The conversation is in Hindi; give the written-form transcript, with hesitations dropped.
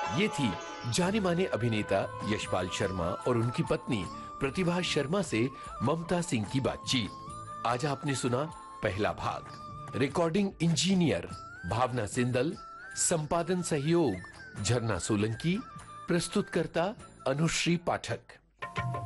ये थी जाने माने अभिनेता यशपाल शर्मा और उनकी पत्नी प्रतिभा शर्मा से ममता सिंह की बातचीत। आज आपने सुना पहला भाग। रिकॉर्डिंग इंजीनियर भावना सिंदल, संपादन सहयोग झरना सोलंकी, प्रस्तुतकर्ता अनुश्री पाठक।